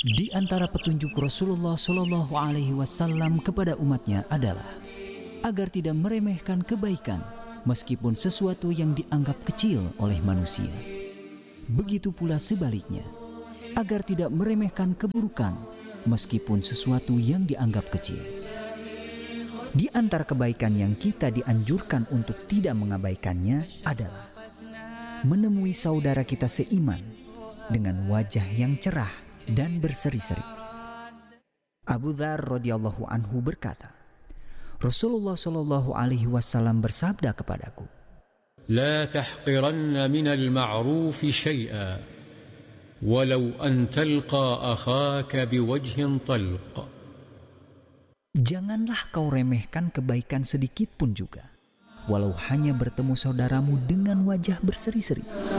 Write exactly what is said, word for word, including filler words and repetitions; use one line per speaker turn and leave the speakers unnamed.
Di antara petunjuk Rasulullah Shallallahu Alaihi Wasallam kepada umatnya adalah agar tidak meremehkan kebaikan meskipun sesuatu yang dianggap kecil oleh manusia. Begitu pula sebaliknya, agar tidak meremehkan keburukan meskipun sesuatu yang dianggap kecil. Di antara kebaikan yang kita dianjurkan untuk tidak mengabaikannya adalah menemui saudara kita seiman dengan wajah yang cerah dan berseri-seri. Abu Dzar radhiyallahu anhu berkata, Rasulullah Shallallahu Alaihi Wasallam bersabda kepadaku,
لا تحقرن من المعروف شيئا ولو أن تلقى أخاك بوجه طلق.
Janganlah kau remehkan kebaikan sedikit pun juga, walau hanya bertemu saudaramu dengan wajah berseri-seri.